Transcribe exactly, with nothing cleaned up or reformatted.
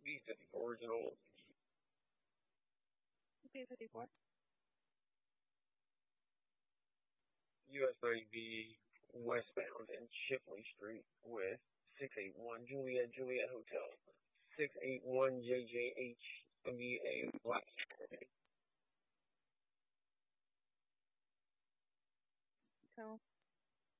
B fifty-four original. B fifty-four. U S ninety B westbound and Shipley Street with six eight one Juliet Juliet Hotel. six eight one J J H V A Black. So